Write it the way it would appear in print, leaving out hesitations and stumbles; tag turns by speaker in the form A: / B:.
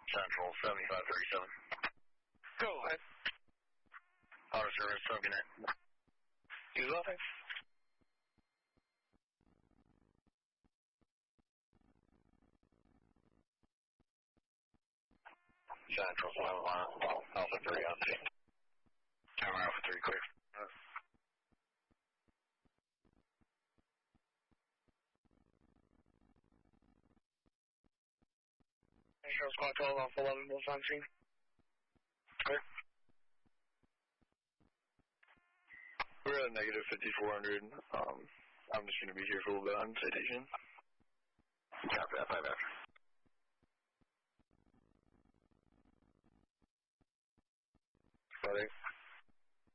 A: Central 7537.
B: Go ahead.
A: Auto service, soaking it.
B: You love it.
A: Central 71, Alpha 3 on scene. Tower Alpha 3 clear.
B: Insurance Squad 12 Alpha 11, both on scene. Clear.
C: We're at negative 5400. I'm just going to be here for a little bit on citation.
A: Copy that, 5 after.
C: Buddy.